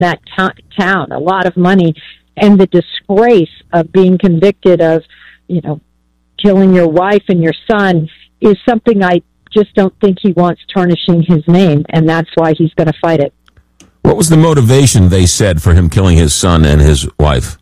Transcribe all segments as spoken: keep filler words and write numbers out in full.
that t- town, a lot of money, and the disgrace of being convicted of, you know, killing your wife and your son is something I just don't think he wants tarnishing his name, and that's why he's going to fight it. What was the motivation, they said, for him killing his son and his wife?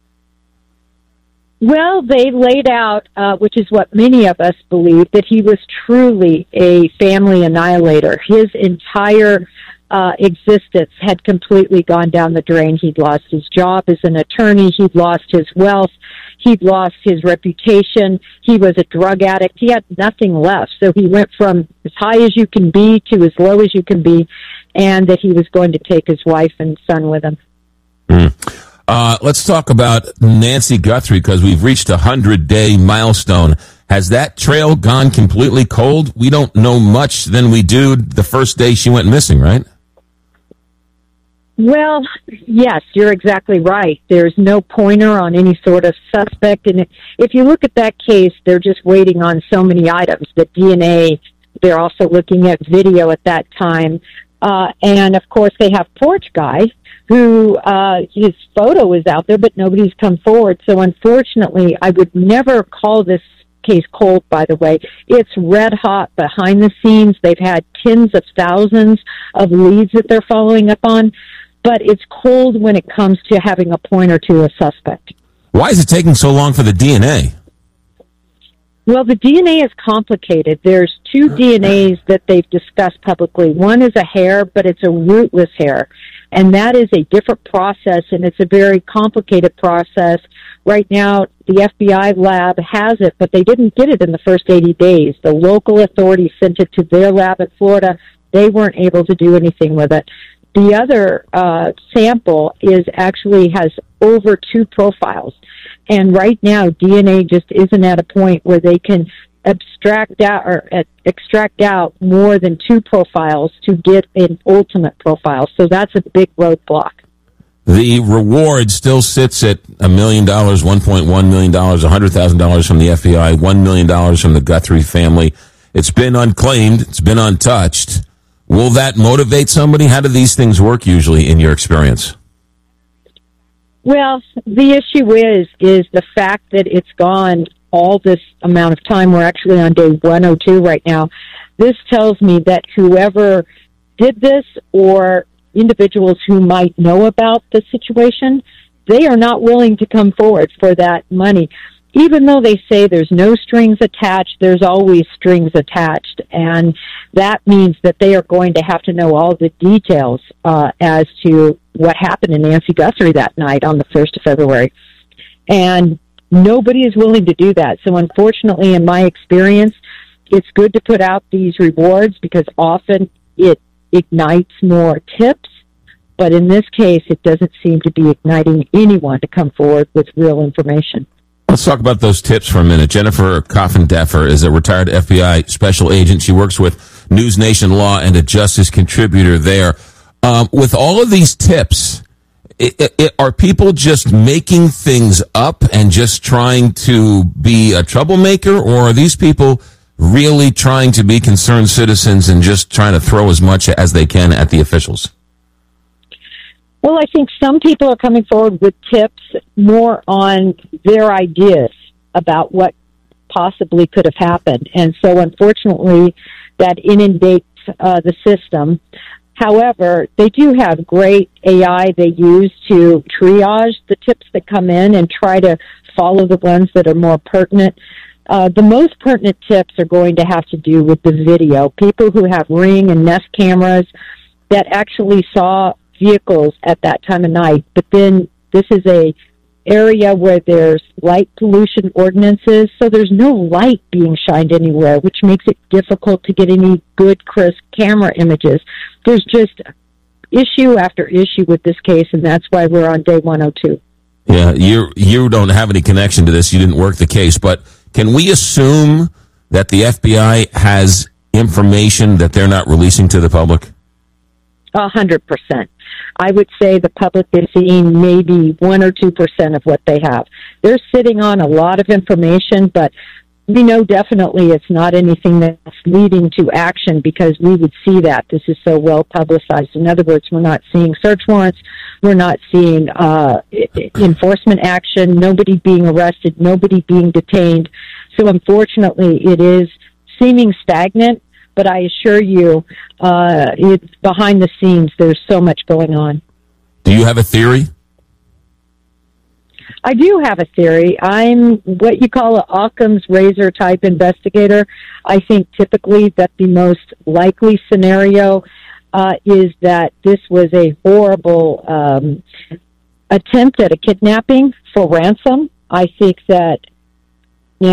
Well, they laid out, uh, which is what many of us believe, that he was truly a family annihilator. His entire uh, existence had completely gone down the drain. He'd lost his job as an attorney. He'd lost his wealth. He'd lost his reputation. He was a drug addict. He had nothing left. So he went from as high as you can be to as low as you can be, and that he was going to take his wife and son with him. Mm. Uh, let's talk about Nancy Guthrie, because we've reached a hundred-day milestone. Has that trail gone completely cold? We don't know much than we do the first day she went missing, right? Well, yes, you're exactly right. There's no pointer on any sort of suspect. And if you look at that case, they're just waiting on so many items. The D N A, they're also looking at video at that time. Uh, and, of course, they have Porch Guy, who uh, his photo is out there, but nobody's come forward. So, unfortunately, I would never call this case cold, by the way. It's red hot behind the scenes. They've had tens of thousands of leads that they're following up on, but it's cold when it comes to having a pointer to a suspect. Why is it taking so long for the D N A? Well, the D N A is complicated. There's two D N As that they've discussed publicly. One is a hair, but it's a rootless hair. And that is a different process, and it's a very complicated process. Right now, the F B I lab has it, but they didn't get it in the first eighty days. The local authorities sent it to their lab in Florida. They weren't able to do anything with it. The other uh, sample is actually has over two profiles. And right now, D N A just isn't at a point where they can abstract out or uh, extract out more than two profiles to get an ultimate profile. So that's a big roadblock. The reward still sits at a million dollars, one point one million dollars, one hundred thousand dollars from the F B I, one million dollars from the Guthrie family. It's been unclaimed. It's been untouched. Will that motivate somebody? How do these things work usually in your experience? Well, the issue is, is the fact that it's gone all this amount of time. We're actually on day one oh two right now. This tells me that whoever did this, or individuals who might know about the situation, they are not willing to come forward for that money. Even though they say there's no strings attached, there's always strings attached. And that means that they are going to have to know all the details uh, as to what happened to Nancy Guthrie that night on the first of February. And nobody is willing to do that. So unfortunately, in my experience, it's good to put out these rewards because often it ignites more tips. But in this case, it doesn't seem to be igniting anyone to come forward with real information. Let's talk about those tips for a minute. Jennifer Coffin-Deffer is a retired F B I special agent. She works with News Nation Law and a justice contributor there. Um, with all of these tips, it, it, are people just making things up and just trying to be a troublemaker, or are these people really trying to be concerned citizens and just trying to throw as much as they can at the officials? Well, I think some people are coming forward with tips more on their ideas about what possibly could have happened. And so, unfortunately, that inundates uh, the system. However, they do have great A I they use to triage the tips that come in and try to follow the ones that are more pertinent. Uh, the most pertinent tips are going to have to do with the video. People who have Ring and Nest cameras that actually saw vehicles at that time of night, but then this is a area where there's light pollution ordinances, so there's no light being shined anywhere, which makes it difficult to get any good, crisp camera images. There's just issue after issue with this case, and that's why we're on day one oh two. Yeah, you you don't have any connection to this. You didn't work the case, but can we assume that the F B I has information that they're not releasing to the public? A hundred percent. I would say the public is seeing maybe one or two percent of what they have. They're sitting on a lot of information, but we know definitely it's not anything that's leading to action because we would see that. This is so well publicized. In other words, we're not seeing search warrants. We're not seeing uh, enforcement action, nobody being arrested, nobody being detained. So unfortunately, it is seeming stagnant, but I assure you, uh, it's behind the scenes. There's so much going on. Do you have a theory? I do have a theory. I'm what you call an Occam's razor type investigator. I think typically that the most likely scenario uh, is that this was a horrible um, attempt at a kidnapping for ransom. I think that